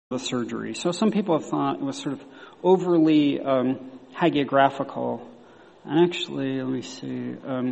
the surgery. So some people have thought it was sort of overly hagiographical. And actually, let me see.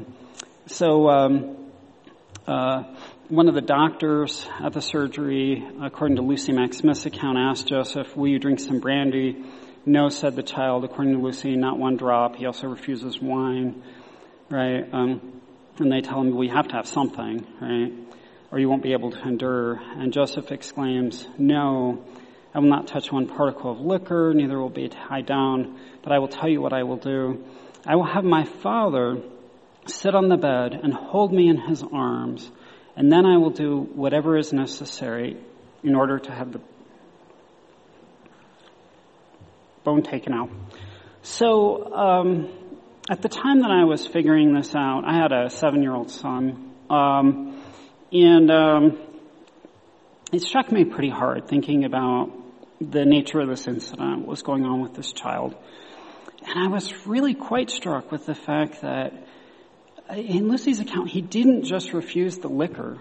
One of the doctors at the surgery, according to Lucy Mack Smith's account, asked Joseph, "Will you drink some brandy?" "No," said the child, according to Lucy, "not one drop." He also refuses wine, right? And they tell him, "Well, you have to have something, right? Or you won't be able to endure." And Joseph exclaims, "No, I will not touch one particle of liquor, neither will be tied down, but I will tell you what I will do. I will have my father sit on the bed and hold me in his arms, and then I will do whatever is necessary in order to have the bone taken out." So at the time that I was figuring this out, I had a 7-year-old son, and it struck me pretty hard thinking about the nature of this incident, what was going on with this child. And I was really quite struck with the fact that in Lucy's account, he didn't just refuse the liquor.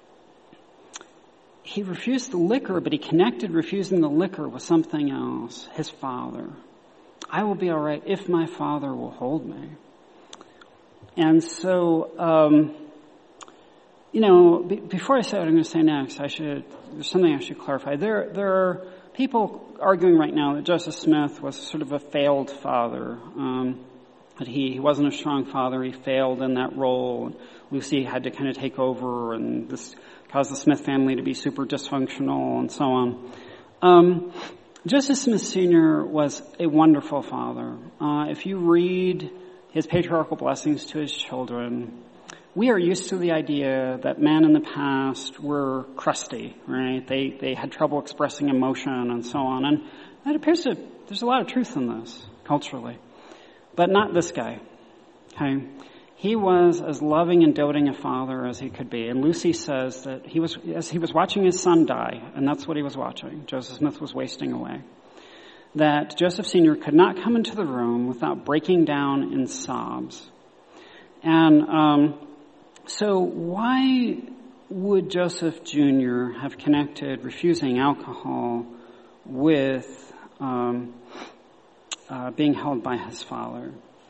He refused the liquor, but he connected refusing the liquor with something else, his father. I will be all right if my father will hold me. And so, before I say what I'm going to say next, there's something I should clarify. There are people arguing right now that Joseph Smith was sort of a failed father, that he wasn't a strong father, he failed in that role. Lucy had to kind of take over, and this caused the Smith family to be super dysfunctional and so on. Joseph Smith Sr. was a wonderful father. If you read his patriarchal blessings to his children, we are used to the idea that men in the past were crusty, right? They had trouble expressing emotion and so on. And it appears that there's a lot of truth in this culturally. But not this guy, okay? He was as loving and doting a father as he could be. And Lucy says that as he was watching his son die, and that's what he was watching, Joseph Smith was wasting away, that Joseph Sr. could not come into the room without breaking down in sobs. And so why would Joseph Jr. have connected refusing alcohol with being held by his father?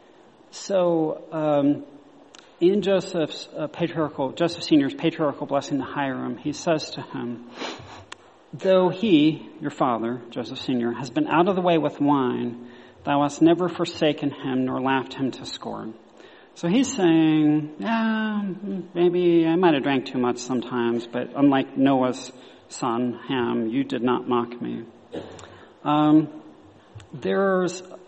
So in Joseph Sr.'s patriarchal blessing to Hiram, he says to him, "Though he, your father, Joseph Sr., has been out of the way with wine, thou hast never forsaken him nor laughed him to scorn." So he's saying, maybe I might have drank too much sometimes, but unlike Noah's son, Ham, you did not mock me. There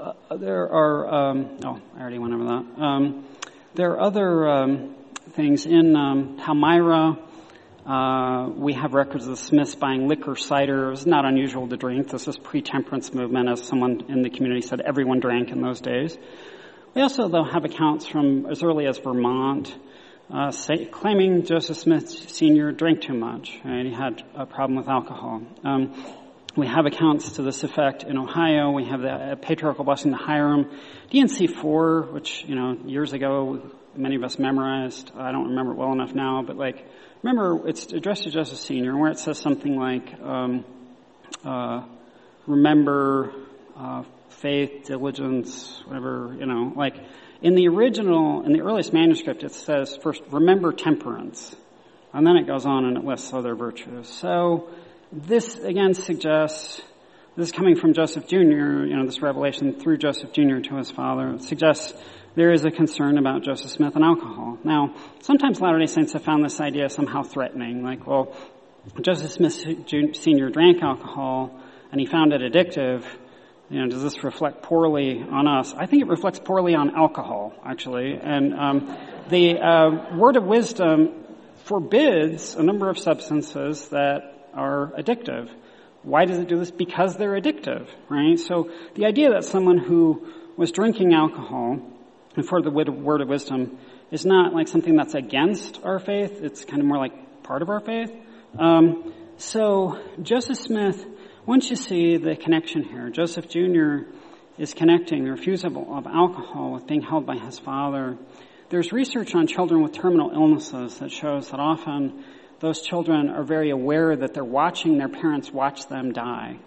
are other things in Palmyra. We have records of the Smiths buying liquor, cider. It was not unusual to drink. This is pre-temperance movement, as someone in the community said. Everyone drank in those days. We also, though, have accounts from as early as Vermont claiming Joseph Smith Sr. drank too much. Right? He had a problem with alcohol. We have accounts to this effect in Ohio. We have the patriarchal blessing to Hiram. D&C 4, which, years ago, many of us memorized. I don't remember it well enough now, but remember, it's addressed to Joseph Sr., where it says something like, remember faith, diligence, whatever, in the earliest manuscript, it says first, remember temperance. And then it goes on and it lists other virtues. So this again suggests, this is coming from Joseph Jr., this revelation through Joseph Jr. to his father, it suggests there is a concern about Joseph Smith and alcohol. Now, sometimes Latter-day Saints have found this idea somehow threatening, Joseph Smith Sr. drank alcohol and he found it addictive. Does this reflect poorly on us? I think it reflects poorly on alcohol, actually. And the Word of Wisdom forbids a number of substances that are addictive. Why does it do this? Because they're addictive, right? So the idea that someone who was drinking alcohol, and for the Word of Wisdom, is not like something that's against our faith. It's kind of more like part of our faith. So Joseph Smith, once you see the connection here, Joseph Jr. is connecting the refusal of alcohol with being held by his father. There's research on children with terminal illnesses that shows that often those children are very aware that they're watching their parents watch them die.